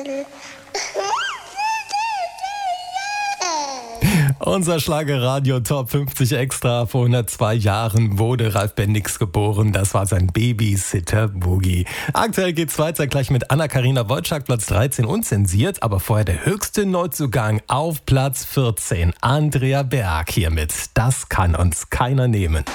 Unser Schlagerradio Top 50 Extra. Vor 102 Jahren wurde Ralf Bendix geboren. Das war sein Babysitter Boogie. Aktuell geht's weiter gleich mit Anna-Karina Wojcik, Platz 13 unzensiert. Aber vorher der höchste Neuzugang auf Platz 14. Andrea Berg hiermit. Das kann uns keiner nehmen.